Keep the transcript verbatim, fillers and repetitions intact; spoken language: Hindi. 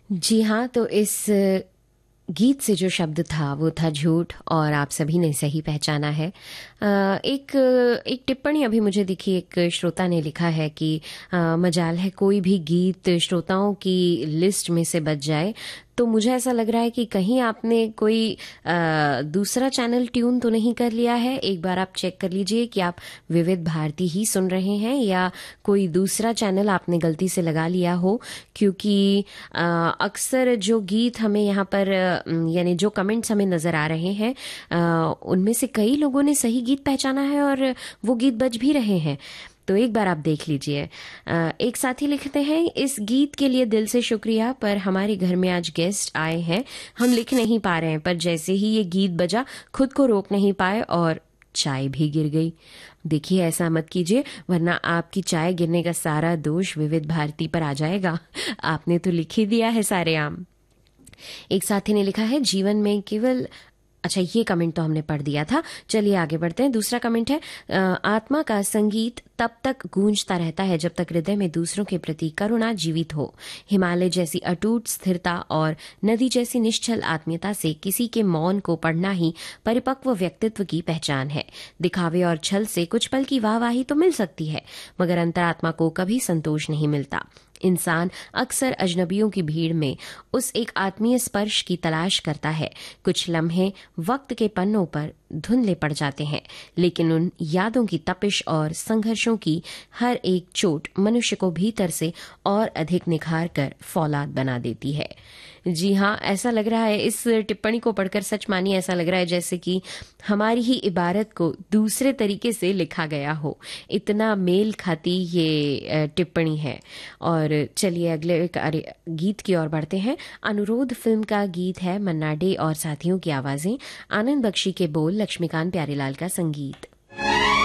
जी हाँ, तो इस गीत से जो शब्द था वो था झूठ, और आप सभी ने सही पहचाना है। अ, एक एक टिप्पणी अभी मुझे दिखी, एक श्रोता ने लिखा है कि अ, मजाल है कोई भी गीत श्रोताओं की लिस्ट में से बच जाए। तो मुझे ऐसा लग रहा है कि कहीं आपने कोई आ, दूसरा चैनल ट्यून तो नहीं कर लिया है। एक बार आप चेक कर लीजिए कि आप विविध भारती ही सुन रहे हैं या कोई दूसरा चैनल आपने गलती से लगा लिया हो, क्योंकि आ, अक्सर जो गीत हमें यहाँ पर यानी जो कमेंट्स हमें नजर आ रहे हैं आ, उनमें से कई लोगों ने सही गीत पहचाना है और वो गीत बज भी रहे हैं। तो एक बार आप देख लीजिए। एक साथी लिखते हैं, इस गीत के लिए दिल से शुक्रिया, पर हमारे घर में आज गेस्ट आए हैं, हम लिख नहीं पा रहे हैं, पर जैसे ही ये गीत बजा खुद को रोक नहीं पाए और चाय भी गिर गई। देखिए ऐसा मत कीजिए, वरना आपकी चाय गिरने का सारा दोष विविध भारती पर आ जाएगा। आपने तो लिख ही दिया है सारे आम। एक साथी ने लिखा है, जीवन में केवल, अच्छा ये कमेंट तो हमने पढ़ दिया था, चलिए आगे बढ़ते हैं। दूसरा कमेंट है, आत्मा का संगीत तब तक गूंजता रहता है जब तक हृदय में दूसरों के प्रति करुणा जीवित हो। हिमालय जैसी अटूट स्थिरता और नदी जैसी निश्चल आत्मीयता से किसी के मौन को पढ़ना ही परिपक्व व्यक्तित्व की पहचान है। दिखावे और छल से कुछ पल की वाहवाही तो मिल सकती है, मगर अंतरात्मा को कभी संतोष नहीं मिलता। इंसान अक्सर अजनबियों की भीड़ में उस एक आत्मीय स्पर्श की तलाश करता है। कुछ लम्हे वक्त के पन्नों पर धुंधले पड़ जाते हैं, लेकिन उन यादों की तपिश और संघर्षों की हर एक चोट मनुष्य को भीतर से और अधिक निखार कर फौलाद बना देती है। जी हाँ, ऐसा लग रहा है, इस टिप्पणी को पढ़कर सच मानिए ऐसा लग रहा है जैसे कि हमारी ही इबारत को दूसरे तरीके से लिखा गया हो। इतना मेल खाती ये टिप्पणी है। और चलिए अगले गीत की ओर बढ़ते हैं। अनुरोध फिल्म का गीत है, मन्ना डे और साथियों की आवाजें, आनंद बख्शी के बोल, लक्ष्मीकांत प्यारेलाल का संगीत।